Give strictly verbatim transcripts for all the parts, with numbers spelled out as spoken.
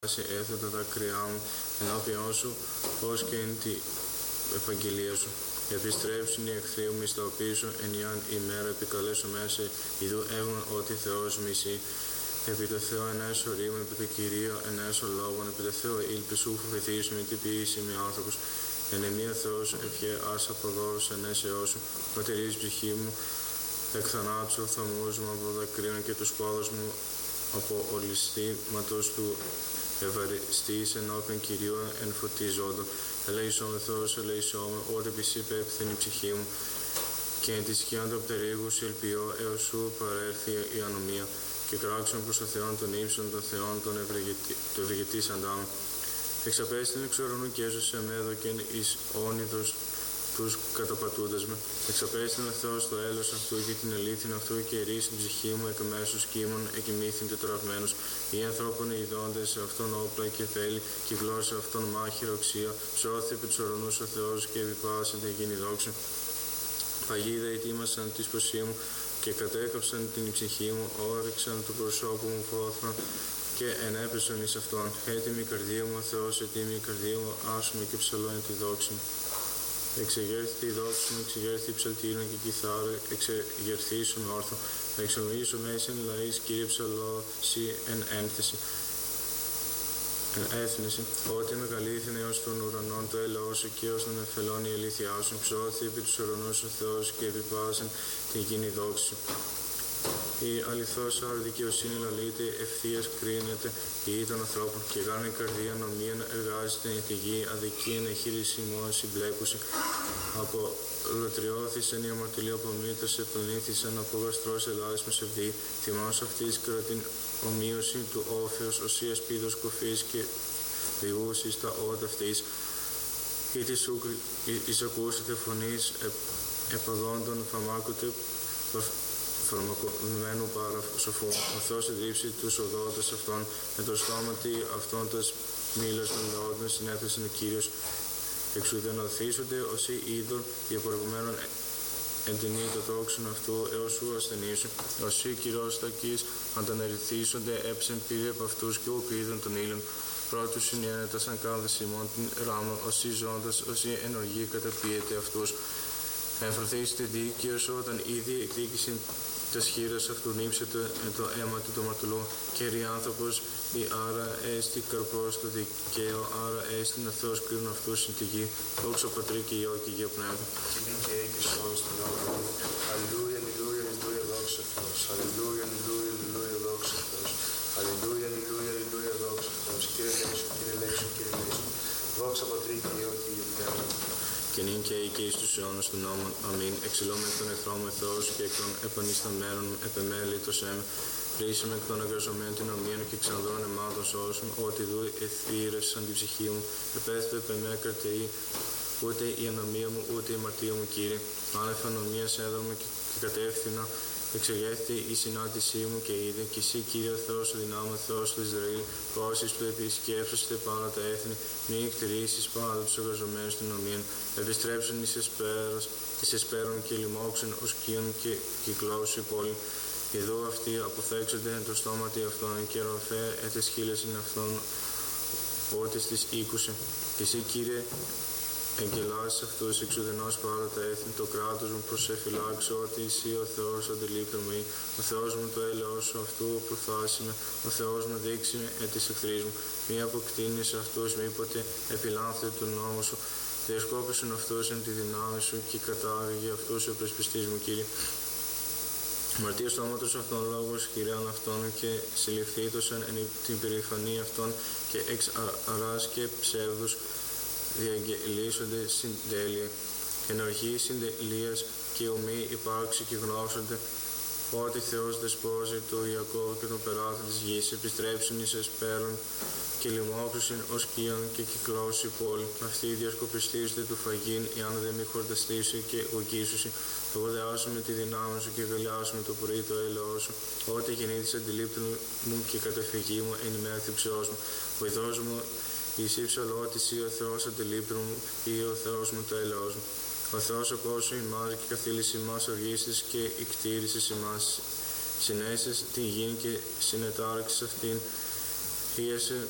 έθετα τα κρυά μου ενώπιον σου, ως και εν τη επαγγελία σου. Επιστρέψουν οι εχθροί μου εις τα οπίσω, εν ιάν ημέρα επικαλέσω μέσα, ιδού έβγαν ότι Θεός μισεί. Επί το Θεό ενέσω ρήμο, επί το Κυρίο ενέσω λόγων, επί το Θεό ήλπισου φοβηθείς με τι ποιήσει με άνθρωπος. Εν εμία Θεός ευχέ ας αποδόρους ενέσεώς σου, πατερής ψυχή μου, εκ θανάτσου θαμούς μου από δακρύων και τους πόδους μου από ολιστήματος του ευαριστής ενώπιον Κυρίου εν φωτίζοντο. Ελέησόν με Θεός, ελέησόν με, ότι πισή πέπθυνη η ψυχή μου, και εν τη σκιάν του πτερίγου σε ελπιώ, έως σου παρέρθει η ανομία, και κράξον προς το Θεόν των ύψων, των Θεών των ευεργετής αντάμ. Εξαπέστην εξ ουρανού και έσωσε με έδωκεν εις όνειδος τους καταπατούντας με. Εξαπέστην ο Θεός το έλεος αυτού και την αλήθιν αυτού, και ερείς την ψυχή μου εκ μέσους κύμων εκοιμήθην τετραγμένους. Οι ανθρώπων ειδώντες σε αυτόν όπλα και θέλει, και η γλώσσα αυτόν μάχηρο οξία. Σώθη επί τους ουρανούς ο Θεός και επιπάσεται γίνει δόξα. Παγίδα ετοίμασαν της ποσή μου και κατέκαψαν την ψυχή μου, όρεξαν του προσώπου μου φόθρον και ενέπεσαν εις αυτόν. Έτοιμη η καρδία μου, ο Θεός, έτοιμη η καρδία μου, άσουμε και ψαλώνει τη δόξη μου. Εξεγέρθη η δόξη μου, εξεγέρθη ψαλτήρων και κιθάρο, εξεγερθήσουν όρθο. Θα εξολογήσω μέσα εν λαής, Κύριε ψαλώσει εν ένθεση. Εν έθνηση, ότι μεγαλήθην έως των ουρανών το έλεος σου, και ως των εφελών η αλήθειά σου. Ψώθη επί τους ουρανούς ο Θεός, και επιπάσεν την γήνη δόξη σου. Η αληθώς άρα δικαιοσύνη λαλείται, ευθείας κρίνεται η γη των ανθρώπων, και γάνε η καρδία νομίαν εργάζεται τη γη, αδικίαν εχείριση μόνο συμπλέκουση. Από λατριώθησεν η αμαρτωλή απομήτωσε, πλανήθησαν από γαστρός ελάδες με σεβδή. Θυμός αυτής κατά την ομοίωση του όφεως, οσίας πίδος κοφής και διούσης τα ότα αυτής. Ή της εις ακούσετε φωνής επαδόντων φαμάκουτε φαρμακοποιημένου παρασοφού. Ο Θεός εδίψει τους οδόντες αυτών, με το στόματι αυτών τας μήλας των λαόντων συνέθεσαν ο Κύριος. Εξουδενωθήσονται όσοι είδων διαπορευμένων εντενεί το τόξον αυτού έως σου ασθενήσουν. Όσοι κυρόστακείς αντανερηθήσονται, έψεν πήρε από αυτούς και ουκ είδων των ήλων. Πρώτους συνένετα σαν κάδες ημών την ράμο, όσοι ζώντας, όσοι ενοργοί καταπίεται αυτούς. Εμφραθήσετε δίκαιος όταν ήδη εκδίκησιν τας χείρας αυτού νύψετε εν το αίμα του το μαρτωλού. Κέρι άνθρωπος ή άρα έστι καρπός το δικαίο, άρα έστι ο Θεός κρίνουν αυτούς συν τη γη. Δόξα Πατρί και Υιό και Αγίο Πνεύμα. Και νυν και και σώος στον όνομα. Αλληλούια, αλληλούια, αλληλούια, δόξα Θεός. Αλληλούια, αλληλούια, αλληλούια, δόξα Θεός. Αλληλούια, αλληλούια, αλληλούια, δόξα Θεός. Κύριε λέξου, Κύριε λέξου, Κύριε λέξου. Δόξα Πατρί και Υιό και Αγίο Πνεύμα. Και νυν και εκεί εις τους αιώνας του νόμου. Αμήν. Εξηλώμε εκ των εχθρών μου Θεός, και εκ των επανισταμένων επεμέλη το σέμ. Πλήσιμε εκ των εργαζομένων την ομοίαν, και ξανδρών εμάδων σώσουν, ότι δου εθύρευσαν την ψυχή μου. Επέθετε επεμέ κρατεή, ούτε η ανομία μου, ούτε η αμαρτία μου, Κύριε. Άνευ ανομίας έδωμα και κατεύθυνα. Εξεγέρθη η συνάντησή μου και είδε, και εσύ, Κύριε Θεός, ο δυνάμω Θεός του Ισραήλ, πόσοι του επισκέψεστε πάνω τα έθνη, μη εκτηρήσεις πάνω τους εργαζομένους την ομοίαν. Επιστρέψουν εις εσπέρας, εις εσπέρων και λοιμώξουν ως κύων και κυκλώσου η πόλη. Εδώ αυτοί αποθέξονται εν το στόματι αυτών, και ροφέ ετεσχύλεσιν αυτών, ότι στις οίκουσε. Και εσύ, Κύριε, εγκελάσεις αυτούς εξουδενός πάρα τα έθνη, το κράτος μου προσεφυλάξω, ότι εσύ ο Θεός αντιλήπτω μου, ο Θεός μου το έλεος σου αυτού προφθάσει με, ο Θεός μου δείξει με ε, της εχθρής μου. Μη αποκτήνεις αυτούς, μήποτε επιλάνθεται τον νόμο σου, διασκόπησαν αυτούς εν τη δυνάμει σου, και κατάγει αυτούς ο πρεσπιστής μου, Κύριε. Μαρτία στόματος αυτών λόγος χειράν αυτών, και συλληφθήτωσαν εν την περηφανία αυτών, και εξ αράς και ψεύδους διαγγελίσονται συντέλεια. Ενοχή συντελείας και ομοί υπάρξει και γνώσονται, ότι Θεός δεσπόζει του Ιακώβ και τον περάτη της γης, επιστρέψουν εις εσπέρων και λοιμώξουσιν ως κύων και κυκλώσει η πόλη. Αυτοί διασκοπιστήσετε του φαγήν, εάν δεν μη χορταστήσει και ογγίσουσι. Φοβοδιάσουμε τη δυνάμει σου και γαλιάσουμε το πρωί το έλεος σου. Ό,τι γεννήθης αντιλήπτων μου και καταφυγή μου, εν ημέρα θυψεώς μου. Βοηθός μου, εσύ ψαλώ, εσύ ο Θεός αντιλήπτων μου, ή ο Θεός μου το έλεος μου. Ο Θεός ακόσου ημάς και καθήλυση ημάς οργήσεις και εκτήρησης ημάς. Συνέσεις την γη και συνετάρξεις αυτήν. Χίεσαι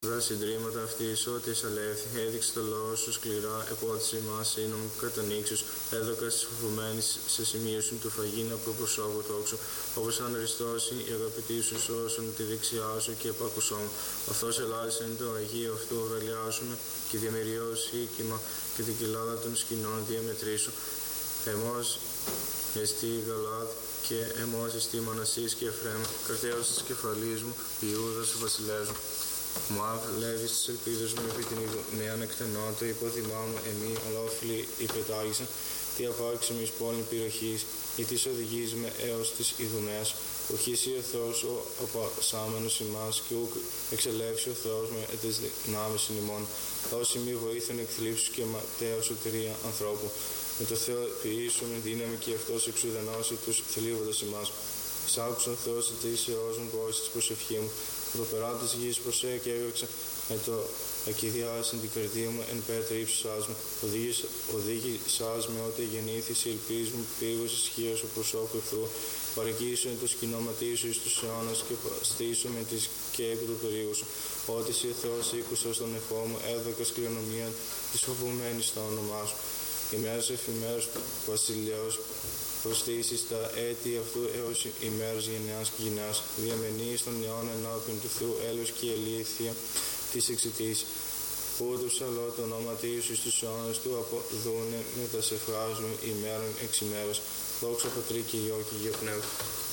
Δα συντρίμματα αυτής, ότι εισαλεύθη, έδειξε το λόγο σου σκληρά, επότισε ημάς σύνομο κατά νύξους, έδωκα στις φοβουμένες σε σημείωσουν του φαγήν από προσώπου τόξου, όπως αν αριστώσει η αγαπητή σου σώσουν τη δεξιά σου και επάκουσόν. Αυτός ελάλησε εν το Αγίο αυτού οβελιάζουμε και διαμεριώσει οίκημα και την κοιλάδα των σκηνών διαμετρήσου. Εμός εστί Γαλάδ και εμός εστί Μανασής και Εφραίμ, καρτέως της κεφαλής μου, Ιούδας βασιλέας μου. Μουάβ, Λέβης της ελπίδας μου επί την νέαν εκτενότητα, υπόθυμά μου εμή, αλλά όφιλοι υπετάγησαν, τι απάρξε με εις πόλην πυροχής, ή τις οδηγείς με έως τις Ιδουμαίας, οχής ή ο Θεός ο απασάμενος ημάς, και ουκ εξελεύσει ο Θεός με ετες δυνάμεις ημών, όσοι μη βοήθουν εκθλίψους και ματέα σωτηρία ανθρώπου. Με το Θεό ποιήσουμε δύναμη και αυτός εξουδενώσει τους θλίβοντας ημάς. Εισάκουσαν Θεός της εώσουν πόσης της προσευχή μου. Το περά της γης προσέ και έβεξα με το ακηδιάσιν την καρδία μου εν πέτρα ύψωσάς μου. Οδήγησάς με ότι γεννήθης η ελπίς μου, πήγος ισχύος ο προσώπου εχθρού. Παρεκείσου εν το σκηνώματί σου εις τους αιώνας και στήσου με τη σκέπη του περίγου σου. Ότι εσύ ο Θεός ήκουσα στον νεφό μου, έδωκας κληρονομία της φοβουμένης στο όνομά σου. Η μέρας εφημέρας του βασιλέως προστήσεις τα έτη αυτού έως ημέρας γενιάς και γενιάς, διαμενείς των αιώνα ενώπιον του Θεού έλεος και η αλήθεια της εξητής. Ούτως αλλό το όνομα σου στους αιώνας του αποδούνε με τα σεφράζουν ημέρων εξ ημέρας. Δόξα Πατρί και Υιό και Υιό Πνεύμα.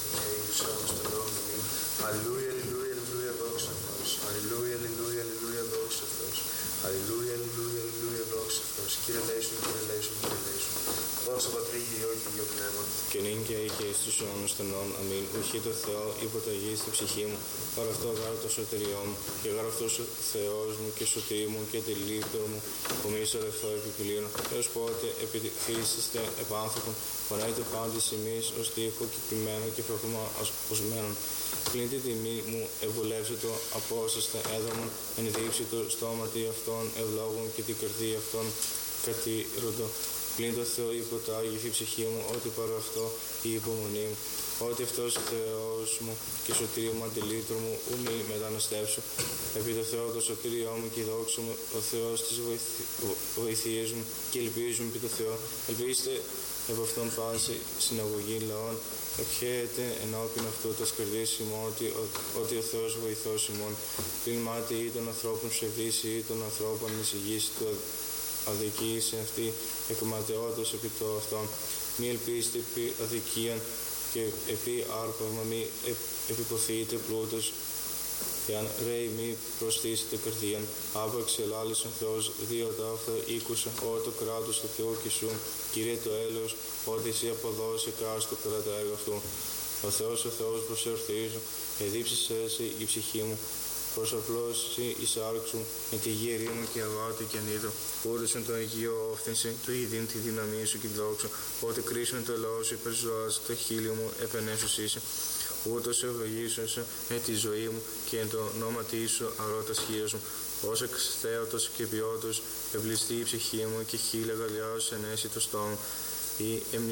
Αλληλούια, αλληλούια, αλληλούια, δόξα Θεός. Αλληλούια, αλληλούια, αλληλούια, δόξα Θεός. Αλληλούια, αλληλούια, αλληλούια, δόξα Θεός. Κύριε λέησον, Κύριε λέησον, Κύριε λέησον. Δόξα Πατρί και Υιό και Υιό Πνεύμα. Και νυν και αεί και εις τους αιώνας των αιώνων. Αμήν. Ουχή το Θεό υποταγή στη ψυχή μου, παρά αυτό γάρω το σωτηριό μου, και γάρω αυτός ο Θεός μου και σωτήρι μου και τελείπτωρ μου, που μη σωρευτώ επιπλήνω, έως πότε επιτυχήσεστε επ' άνθρωπον, πονέτε πάντης ημείς ως τείχο κεκτημένο και φραγμό ασποσμένων. Πλην τη τιμή μου ευουλεύσε το απόσαστα έδαμον, εν δείψει το στόματι αυτών ευλόγων και την καρδία αυτών κατήροντο. Πλην το Θεό υποτάγει η ψυχή μου, ότι παρά αυτό η υπομονή μου, ότι αυτός ο Θεός μου και σωτήριο μου αντιλήτρο μου, ου μη μεταναστεύσω. Επί το Θεό το σωτήριό μου και η δόξα μου, ο Θεός της βοηθείας μου και ελπίζουμε επί το Θεό. Ελπίστε από αυτόν πάση συναγωγή λαών, ευχαίεται ενώπιν αυτού τα σκαρδίες ημών, ότι, ότι ο Θεός βοηθός ημών. Πλην μάτι ή των ανθρώπων ψευδίσει ή των ανθρώπων εισηγήσει του αδικήσει αυτή εκματαιότητας επί το αυτόν. Μη ελπίστε επί αδικίαν και επί άρπαγμα, μη επιποθείτε πλούτος, εάν ρέει μη προσθήσετε καρδίαν. Άπαξ ελάλησον Θεός, δύο τα αυτά ήκουσα, ό το κράτος του Θεού και σου, Κύριε το έλεος, ότι εσύ αποδώσει κάστο κατά τα έργα αυτού. Ο Θεός, ο Θεός προσεορθίζω, εδίψησε εσύ η ψυχή μου, προσωπλώσει η σάρξου με τη γη ερήμου και αγάτη και νύδρο. Πούρισον το Αγίο όφθενση, του ειδήν τη δύναμή σου και τη δόξα, ότι κρίσουν το λαό σου υπερζωάς, το χείλιο μου επενέσους είσαι. Ούτως ευλογήσωσε με τη ζωή μου και εν το ονόματί σου αρώτας χείρος μου. Ως εξθέωτος και ποιότος ευλιστεί η ψυχή μου και χείλια γαλιάως ενέσει το στόμα ή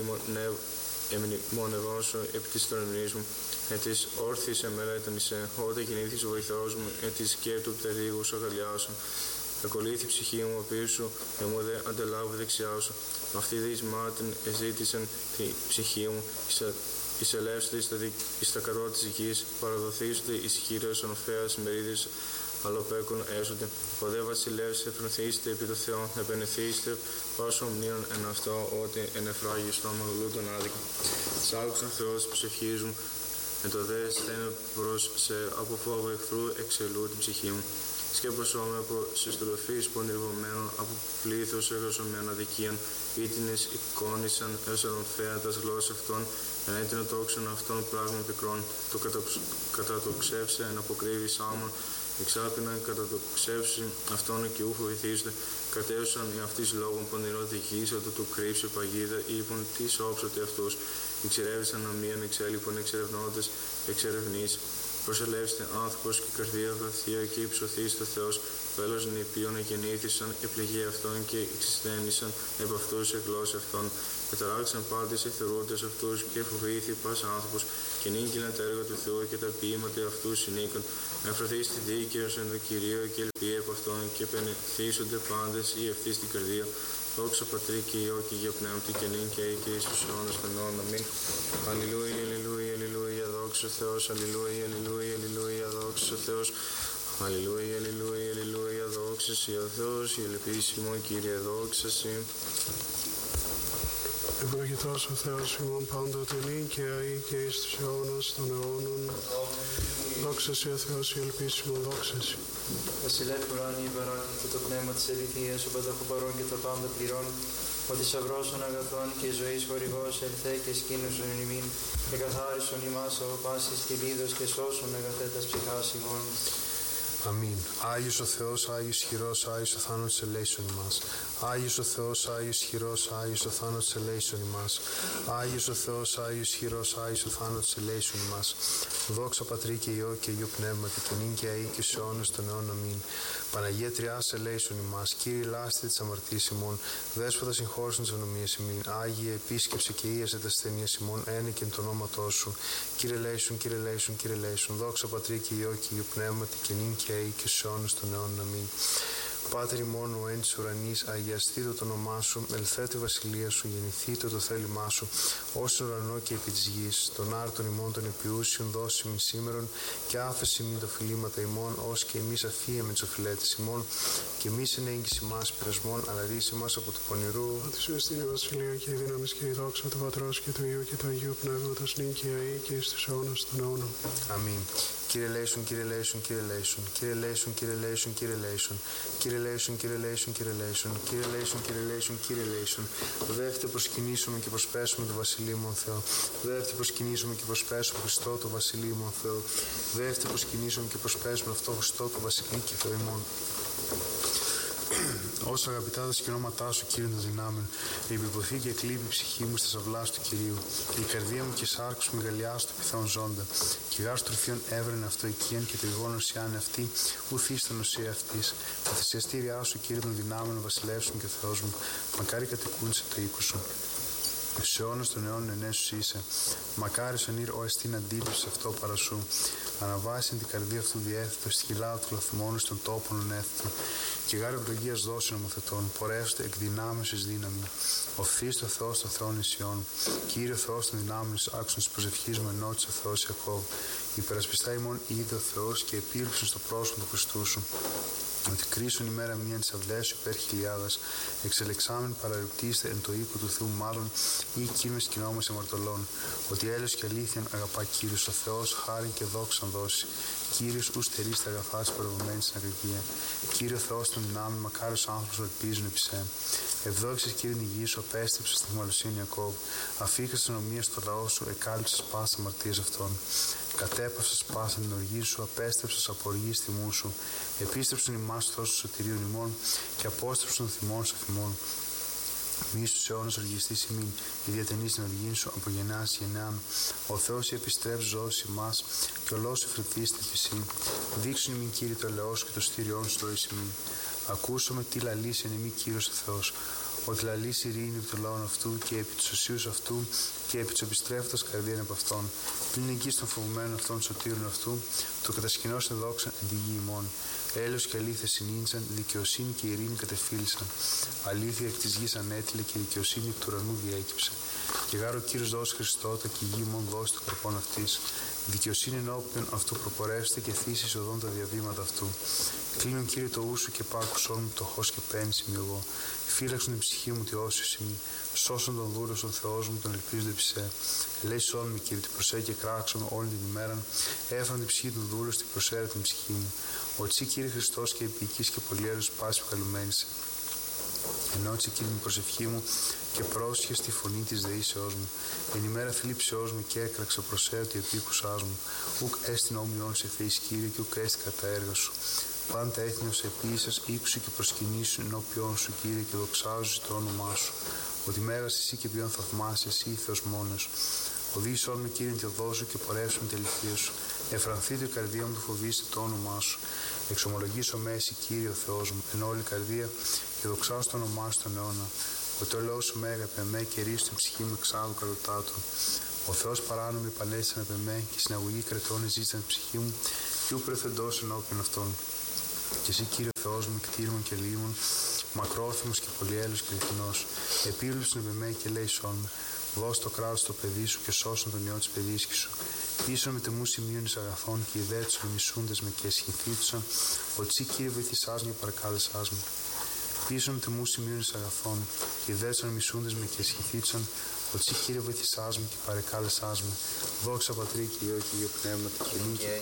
εμνημονευώσω επί της τρονής μου. Με της όρθης εμελέτων είσαι, όταν γεννήθης ο βοηθός μου, με της σκέπτου πτερίγου σου αγαλιάσω. Ακολύθη η ψυχή μου πίσω, εμού δε αντελάβω δεξιά σου. Αυτή δεις μάτιν εζήτησαν τη ψυχή μου, εισελεύσετε εις τα καρό της γης, παραδοθήσετε ισχύρες ονοφέας μερίδες αλλοπέκων έσονται. Ο δε βασιλεύς εφρονθήσετε επί το Θεό, επενεθήσετε πάσο μνήων εν αυτό, ότι εν εφράγει στο αμαγλού τον άδικο. Σ' άκουσαν Θεός ψυχής μου, εν το δε στένω προς σε από φόβο εχθρού εξελού την ψυχή μου. Σκέπασό με από συστροφής πονηρευομένων, από πλήθος εργαζομένων αδικίαν, ήτινες εικόνησαν έως αλομφαίατας γλώσσα αυτών, εν έτεινο τόξον αυτών πράγμα πικρών, το κατά το ξεύσε εν αποκρύβει σάμων, εξάπιναν κατά το ξεύσει αυτών και ούφο βυθίζονται, κατέωσαν οι αυτής λόγων πονηρό διηγήσατο του κρύψε παγίδα, είπαν τι όψοτε αυτούς, εξερεύνησαν ομοίαν εξέλιπων εξερευνώντες εξερευνείς. Προσελεύστε άνθρωπος και καρδία βαθιά και υψωθεί στο Θεός, βέλος νηπίων εγεννήθησαν, η πληγή αυτών και εξισθένησαν επ' αυτούς σε γλώσσα αυτών. Καταράξαν πάντες οι θεωρούντες αυτούς και φοβήθη πας άνθρωπος, και νίκηλαν τα έργα του Θεού και τα ποίηματα αυτού συνήκαν. Εφραθεί στη δίκαιος εν το Κυρίο και ελπίε από αυτόν, και πενεθήσονται πάντες οι ευθύ στην καρδία. Δόξα Πατρί και Υιό και Αγίο Πνεύματι και νυν και αεί και εις τους αιώνας των αιώνων. Αμήν. Αλληλούια, αλληλούια, αλληλούια, δόξα ο Θεός. Αλληλούια, αλληλούια, αλληλούια, δόξα ο Θεός. Αλληλούια, αλληλούια, αλληλούια, δόξα σοι ο Θεός, η ελπίσιμο Κύριε, δόξα σοι. Ευλογητός ο Θεός ημών πάντοτε νυν και αεί και εις τους αιώνας των αιώνων. Δόξα σοι ο Θεός, η ελπίσιμο, δόξα σοι. Βασιλεύ ουράνιοι υπεράκη και το πνεύμα της αληθείας, ο πανταχού παρών και το πάντα πληρών, ο θησαυρός των αγαθών και η ζωής χορηγός, ελθέ και σκήνωσον εν ημίν, και καθάρισον ημάς από πάσης κυλίδος και σώσον αγαθέ τας ψυχάς ημών. Αμήν. Άγιος ο Θεός, Άγιος χειρός, Άγιος ο θάνατος ελέησον ημάς. Άγιος ο Θεός, Άγιος χειρός, Άγιος ο θάνατος ελέησον ημάς. Άγιος ο Θεός, Άγιος χειρός, Άγιος ο θάνατος ελέησον ημάς. Δόξα Πατρί και Υιό και Αγίου Πνεύματι και νυν και αεί και στους αιώνας των αιώνων. Αμήν. Παναγία Τριάς ελέησον ημάς. Κύριε λάστη της αμαρτίας ημών, Δέσποτα συγχώρησον τις ανομίες ημών. Άγιε επίσκεψε και ίασε τα ασθενείας ημών, ένε και εν το ονόματό σου. Κύριε ελέησον, Κύριε ελέησον, Κύριε ελέησον. Δόξα Πατρί και Υιό και Αγίου Πνεύματι και νυν και αεί και στους αιώνας των αιώνων. Αμήν. Πάτερ ημών ο εν της ουρανής, αγιαστήτω το όνομά σου, ελθέτω η βασιλεία σου, γεννηθήτω το θέλημά σου, ως στον ουρανό και επί της γης. Τον άρτον ημών των επιούσιων δώσει μη σήμερον, και άφεση μη το φιλήματα ημών, ως και εμείς αφίεμε τους οφειλέτες ημών, και μη εν έγκυση μας πειρασμών, αλλά ρίσε μας από του πονηρού. Ότι σου εστίν η βασιλεία και η δύναμη και η δόξα του Πατρός και του Υιού και του Αγίου Πνεύματος νυν και αεί και εις τους αιώνας των αιώνων. Αμήν. Κύριε ελέησον, Κύριε ελέησον, Κύριε ελέησον, Κύριε ελέησον, Κύριε ελέησον, Κύριε ελέησον, Κύριε ελέησον, Κύριε ελέησον, Κύριε ελέησον, Κύριε ελέησον, Κύριε ελέησον, Κύριε ελέησον. Δεύτε προσκυνήσουμε και προσπέσουμε το βασιλείο Θεό. Δεύτε προσκυνήσουμε και προσπέσουμε Χριστό το βασιλείο Θεό. Δεύτε προσκυνήσουμε και προσπέσουμε αυτό Χριστό το βασιλείο και Θεό ημών. Όσα αγαπητά τα σκηνώματά σου, Κύριε των δυνάμεων, επιποθεί και εκλείπει η ψυχή μου στα αυλάς του Κυρίου. Η καρδία μου και η σάρκος μου γαλιά του πυθών ζώντα. Και γάρ τροφιών έβρενε αυτό οικίαν και τριγώνων σιάνε αυτή, ουθείς στην ουσία αυτή. Τα θυσιαστήριά σου, Κύριε των δυνάμεων, βασιλεύσουν και Θεός μου, μακάρι κατοικούνσε το οίκο σου. Στους αιώνας των αιώνων ενέσους είσαι. Μακάρι σαν ήρ ο εστίν αντίληψη αυτό παρά σου. Αναβάσει την καρδία αυτού διέθετο, στη χιλάδα του λαθμόνου των τόπων ενέθετο. Και γάρι ευλογία δόση νομοθετών, πορεύστε εκ δυνάμεως εις δύναμη. Οφείς το Θεός των Θεών Ισιών. Κύριε Θεός των δυνάμεων, άξον τη προσευχή μου ενώτησε ο Θεός Ιακώβ. Υπερασπιστά ημών είδε ο Θεός και επίληψαν στο πρόσωπο του Χριστού σου. Ότι κρίσουν ημέρα μία της αυλές σου υπέρ χιλιάδας, εξελεξάμεν παραρρυπτήστε εν το οίκο του Θεού μάλλον, ή κύρμες κοινόμες αμαρτωλών. Ότι έλεος και αλήθειαν αγαπά Κύριος, ο Θεός χάριν και δόξαν δώσει. Κύριος ου στερείς τα αγαθά της παραβωμένης στην ακριτία. Κύριο Θεός των δυνάμεων, μακάριος άνθρωπος ελπίζουν επί σε. Ευδόξες Κύριε η γη σου, απέστρεψες στη μαλωσύνη Ιακώβ. Αφήκασες νομία στο λαό σου, εκάλυψες πάσα αμαρτίας αυτών. Κατέπαυσες πάσα την οργή σου, απέστρεψες από οργή στη μού σου. Επίστρεψαν ημάς τόσο σωτηρίων ημών και απόστρεψαν θυμών σε θυμών. Μη στους αιώνας οργιστής ημίν, η διατενής την οργήν σου από γεννάς γεννάν. Ο Θεός επιστρέψει ζώος ημάς και ο λόγος εφρετής την φυσή. Δείξουν ημίν Κύριε το ελαιός και το στήριόν σου λόγης ημίν. Ακούσαμε τι λαλήσει εν ημί Κύριος ο Θεός. Ότι λαλήσει ειρήνη επί του λαών αυτού και επί τους οσίους αυτού και επί τους επιστρέφοντας καρδίαν από αυτόν. Πλην εγγύς των φοβουμένων αυτών σωτήρων αυτού, το κατασκηνώσε δόξαν εν τη γη ημών. Έλεος και αλήθεια συνήντσαν, δικαιοσύνη και ειρήνη κατεφύλισαν. Αλήθεια εκ της γης ανέτειλε και δικαιοσύνη εκ του ουρανού διέκυψε. Και γάρο Κύριος δώσει Χριστότα και η γη ημών δώσει το καρπόν αυτής. Δικαιοσύνη ενώπιον αυτού προπορεύστε και θύσεις οδόν τα διαβήματα αυτού. Κλείνουν Κύριε το ούσου και πάκουσόν μου πτωχός και πένης είμαι εγώ. Φύλαξον την ψυχή μου τη όσης ημί. Σώσον τον δούλο στον Θεός μου τον ελπίζονται επί σε. Λέησόν με Κύριε την προσέ και κράξον όλη την ημέρα. Έφεραν την ψυχή του δούλου στην προσέρα την ψυχή μου. Ο τσι Κύριε Χριστός και επικής και πολυέλους πάση καλουμένης. Ενώτησε Κύριε την προσευχή μου και πρόσχε στη φωνή της δεήσεώς μου. Εν ημέρα θλίψεώς μου και έκραξε προσέ ότι επίκουσάς μου. Ουκ έστιν όμοιον σε θέης Κύριε και ουκ έστι κατά έργα σου. Πάντα έθνη ως επίησας ύξου και προσκυνήσου ενώπιόν σου Κύριε και δοξάζουσι το όνομά σου. Ότι μέγας εσύ και ποιον θαυμάσαι εσύ Θεός μόνος. Οδήγησόν με, Κύριε, τη οδό σου και πορεύσουν την ελευθερία σου. Εφρανθείτε η καρδία μου, του φοβήστε το όνομά σου. Εξομολογήσω με εσύ, Κύριε ο Θεός μου, εν όλη καρδία και δοξάσω το όνομά σου τον αιώνα. Ότι το λόγο σου με έγαπε με και ρίστο την ψυχή μου εξάλλου καλωτάτου. Ο Θεός παράνομη επανέστησαν επ' εμέ και συναγωγή κρετών εζήσταν την ψυχή μου και ου πρεθεντός ενώπιον αυτών. Και εσύ, Κύριε ο Θεός μου, κτήρμων και λίμων, μακρόθυμος και πολυέλεος και αληθινός, επίβλεψον επ' εμέ και λέησόν με. Δώσ' το κράτος στο παιδί σου και σώσον τον ιό της παιδίσκης σου. Πίσω με τεμού σημείων εις αγαθών και ιδέτσον με μισούντες με και εσχυνθήτουσαν, ότι εσύ, Κύριε, βοηθήσάς με και παρακάλεσάς με. Πίσω με τεμού σημείων εις αγαθών και ιδέτσον με μισούντες με και εσχυνθήτουσαν, ότι εσύ, Κύριε, βοηθήσάς με και παρακάλεσάς με. Δόξα Πατρί και Υιό και Υιό Πνεύματι και νίκη.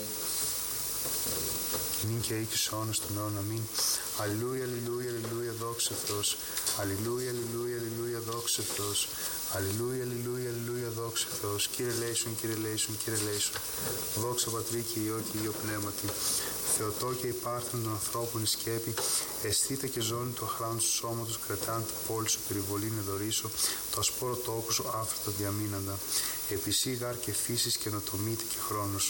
Νυν και αεί και στους αιώνας των αιώνων. Αμήν. Αλληλούια, αλληλούια, αλληλούια, δόξα Θεός. Αλληλούια, αλληλούια, αλληλούια, δόξα Θεός. Αλληλούια, αλληλούια, αλληλούια, δόξα Θεός. Κύριε λέησον, Κύριε λέησον, Κύριε λέησον. Δόξα Πατρί και Υιό και Υιό Πνεύματι. Θεοτό και υπάρχον των ανθρώπων η σκέπη, αισθήτα και ζώνη του αχράντου του σώματος, κρατάν την πόλη σου περιβολήν εδωρήσω, το ασπόρο τόκου σου άφριτο διαμείναντα. Επισήγαρ και φύσης και νοτομήτη και χρόνος.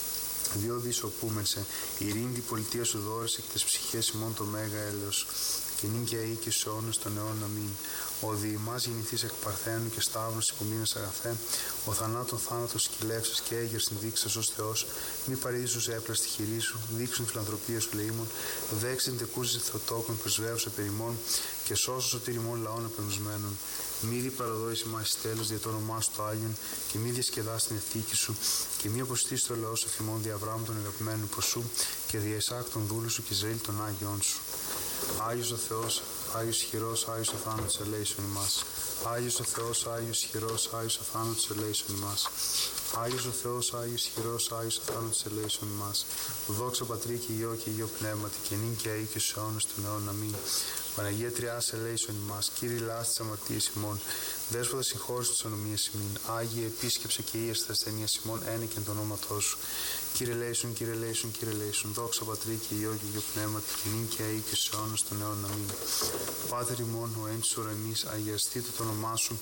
Διό δισοπούμεν σε, ειρήνη την πολιτεία σου δώρησε και τις ψυχές ημών το μέγα έλεος. Και νυν και αεί και στους αιώνας των αιώνων. Αμήν. Ο διημάς γεννηθείς εκ Παρθένου και σταύρος υπομείνας αγαθέ, ο θανάτων θάνατος σκυλεύσας και έγερσιν δείξας ως Θεός, μη παρείδησους έπλας στη χειρή σου, δείξουν φιλανθρωπία σου λεήμων, δέξιν τεκούσες Θεοτόκων πρεσβεύουσα περιμών και σώσου σωτήρ ημών λαών επεμισμένων. Μη δι παραδόηση μας τέλος δια το όνομά σου το Άγιον και μη διασκεδάς την ηθίκη σου και μη αποστείς το λαό σου θυμών δια Αβραάμ των αγαπημένων υποσού και δια Ισάκ των δούλου σου και Ισραήλ των Άγιών σου. Άγιος ο Θεός, Άγιος ισχυρός, Άγιος αθάνατος ελέησον ημάς. Άγιος ο Θεός, Άγιος ισχυρός, Άγιος αθάνατος ελέησον ημάς. Άγιος ο Θεός, Άγιος ισχυρός, Άγιος αθάνατος ελέησον ημάς. Δόξα Πατρί και Υιό και Υιό Πνεύματι και νυν και αεί και στους αιώνας των αιώνων. Αμήν. Παναγία Τριάς ελέησον ημάς. Κύριε λάας της αμαρτίας ημών. Δέσποτα συγχώρησε τις ανομίες ημών. Άγιε επίσκεψε και ίεσθε τα ασθενεία ημών ένικεν το ονόματό σου. Κύριε λέησον, Κύριε λέησον, Κύριε λέησον. Δόξα Πατρί και Υιό και Υιό Πνεύματι και νυν και αεί και στους αιώνας των αιώνων. Αμήν. Πάτερ ημών, ο εν της ουρανής, αγιαστήτω το όνομά σου.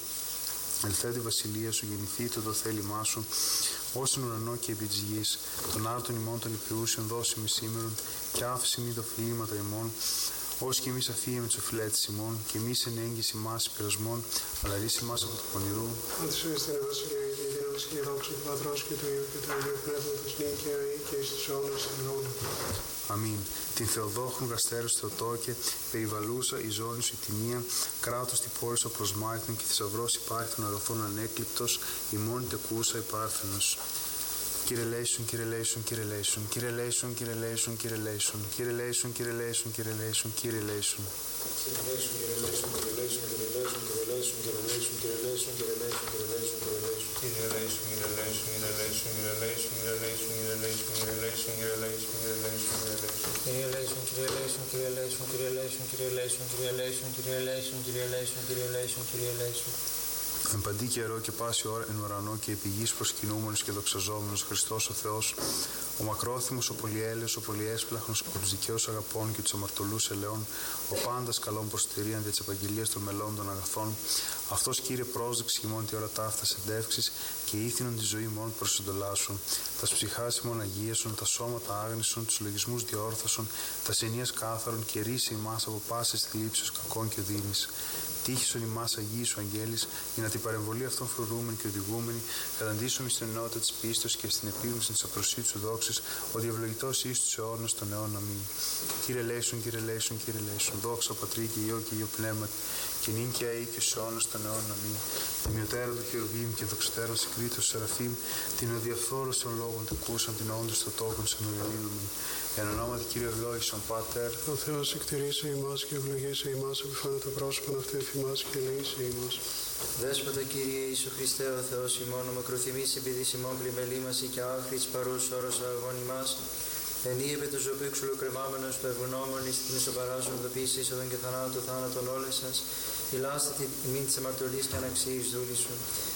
Ελθέ τη βασιλεία σου, γεννηθείτε το θέλημά σου, ως εν ουρανό και επί της γης. Των άρτων ημών των υπηούσιων δώσει μη σήμερον, και άφησε μη το φλήματα ημών, ως και εμείς αφήγαμε τους οφειλέτες ημών, και εμείς εν έγκυση μας πειρασμών, αλλά ρίση μας από το πονηρού. Αντισούες την βασιλεία και η δύναμη και η δόξα του Πατρός και του Υιού και του Αγίου Πνεύματος, νυν και αεί και εις τους αιώνας των αιώνων. Αμήν. Την Θεοδόχρον γαστέρους Θεοτόκε, περιβαλούσα η ζώνη σου η τιμία, κράτος την πόρη σου προσμάχθων και θησαυρός υπάρχει των αρωθών ανέκλειπτος, ημών τεκούσα υπάρθενος. Κύριε λέησον, Κύριε λέησον, Κύριε λέησον, Κύριε λέησον, Κύριε λέησον, Κύριε λέησον, Κύριε λέησον, Κύριε λέησον, Κύριε λέησον, Κύριε λέησον. Κύριε λέησον, Κύριε λέησον, Κύριε λέησον, Κύριε λέησον, Κύριε λέησον, Κύριε λέησον, Κύριε λέησον, Κύριε λέησον, Κύριε λέησον, Κύριε λέησον. Κύριε λέησον, Κύριε λέησον, Κύριε λέησον, Κύριε λέησον, Κύριε λέησον, Κύριε λέησον, Κύριε λέησον, Κύριε λέησον, Κύριε λέησον, Κύριε λέησον. Κύριε λέησον, Κύριε λέησον, Κύριε λέησον, Κύριε λέησον, Κύριε λέησον, Κύριε λέησον, Κύριε λέησον, Κύριε λέησον, Κύριε λέησον. Εν παντή καιρό και πάση ώρα εν ουρανό και επί γης προσκυνούμενος και δοξαζόμενος Χριστός ο Θεός, ο μακρόθυμος, ο πολυέλεος, ο πολυέσπλαχνος, ο τους δικαίους αγαπών και τους αμαρτωλούς ελαιών, ο πάντας καλών προστηρίαν δια της επαγγελίας των μελών των αγαθών, αυτός Κύριε πρόσδεξη ημών τη ώρα ταύτα εντεύξεις και ήθινον τη ζωή ημών προς εντολάσουν, τας ψυχάς ημών αγίασον, τα σώματα άγνησον, τους λογισμούς διόρθωσον, τας ενίας κάθαρον και ρίσε ημάς από πάσης θλίψεως κακών και οδύνης. Τύχησον ημάς Αγίοι σου αγγέλης, για να την παρεμβολή αυτών φρουρούμενοι και οδηγούμενοι, καταντήσουμε στην ενότητα της πίστος και στην επίγνωση της απροσίτου σου δόξης, ότι ευλογητός εις τους αιώνας των αιώνων. Αμήν. Κύριε λέησον, Κύριε λέησον, Κύριε λέησον. Δόξα Πατρί και Υιό και Υιό Πνεύματι, και νυν και αεί και στους αιώνας των αιώνων. Αμήν. Τη μειωτέρα του Χερουβίμ και δοξωτέρα συγκρίτως Σεραφείμ, την οδιαφθόρος των λόγων τεκούσαν, την όντως των τόκων σε μεγαλύνομεν. Εν ονόματι Κύριε ευλόγησον Πάτερ. Ο Θεός εκτηρήσε ημάς και ευλογήσε ημάς, επιφάνε το πρόσωπον αυτού εφημάς και ελεήσε ημάς. Δέσποτα Κύριε Ιησού Χριστέ ο Θεός ημών, ο μακροθυμής επειδή ημών πλημελήμαση και άχρης παρούς όρος αγών ημάς, ενή επί του ζωπού εξολοκρεμάμενος του ευγνώμων εις την ισοπαράζων δοποίηση είσοδον και θανάτου θάνατον όλες σας, ηλάστε την ημίν της αμαρτωλής και αναξίης δούλη σου.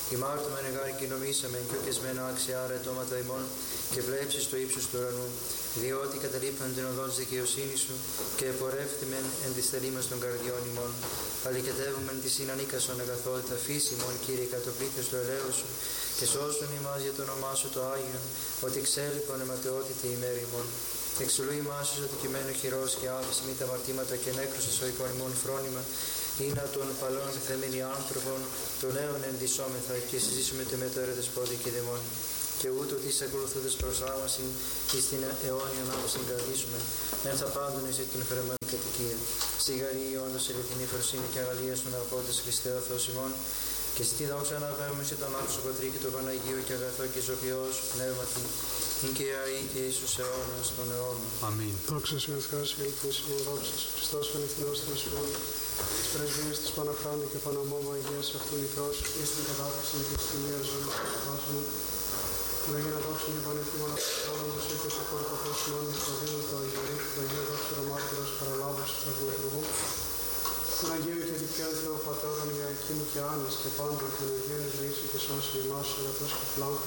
ημάρτωμεν εγάρ και νομίσαμεν και οκεσμένα άξια άρα ετώματα ημών και βλέψεις το ύψος του ουρανού. Διότι καταλείπαν την οδό της δικαιοσύνης σου και επορεύτημεν εν της θελήμας των καρδιών ημών. Αλικετεύουμεν τη συνανίκασον αγαθότητα φύση ημών, Κύριε, κατοπλήθες του ελέους σου και σώσον ημάς για το όνομά σου το Άγιον, ότι εξέλιπον αιματαιότητη ημέρη ημών. Εξουλού ημάς εις αδικημένο χειρός και άφηση μη τα αμαρτήματα και νέκρωσες ο υπόν ημών φρόνημα, είναι των παλών θεμήνοι άνθρωπων, των νέων ενδυσόμεθα και συζήσουμε το μετέρετες πόδι και δαιμόνι. Και ούτω τις ακολουθούντες προσάγμασιν εις την αιώνια να συγκρατήσουμε, εν θα πάντων εις την φερεμένη κατοικία. Σιγαρή όντως ελευθυνή φροσύνη και αγαλία στον αρχόντες Χριστέ ο Θεός ημών, και στη δόξα αναβαίνουμε σε τον Άξο Πατρί και τον Παναγίο και αγαθό και ζωοποιό σου πνεύματι, ειν και αεί και εις τους αιώνας των αιώνων. Αμήν. Δόξα σου, Θεός, η ελπίσιμο, δόξα σου, Χριστός ο αληθινός Θεός ημών, της πρεσβείας της Παναχράντου και Παναμόμου Αγίας αυτού μικρός, εις την κατάφυση και στην μία ζωή του Πάσμου, που να γίνει δόξα και πανεθήμων αυτών τους οίκους του κορπαθούς ημών, το δίνον το Αγιορή, το Αγίο Δόξερο Μάρτυρος Χαραλάβους του Τραγουετουργού, τον Αγίου και δικαίωτο Πατώρων Ιακήμου και Άννης και πάντων, τον Αγίου Λύση και σώσει ημάς, αγαθός και πλάνκο,